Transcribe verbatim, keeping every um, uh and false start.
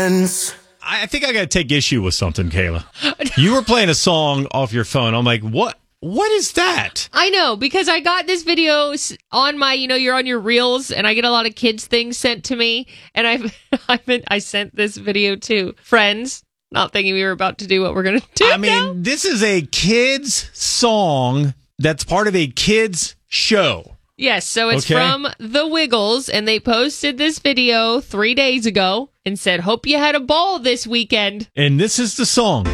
friends. I think I got to take issue with something, Kayla. You were playing a song off your phone. I'm like, what? What is that? I know, because I got this video on my, you know, you're on your reels, and I get a lot of kids things sent to me, and I've, I've been, I sent this video to friends, not thinking we were about to do what we're going to do. I mean, now. This is a kids song that's part of a kids show. Yes, so it's Okay. from The Wiggles, and they posted this video three days ago and said, hope you had a ball this weekend. And this is the song.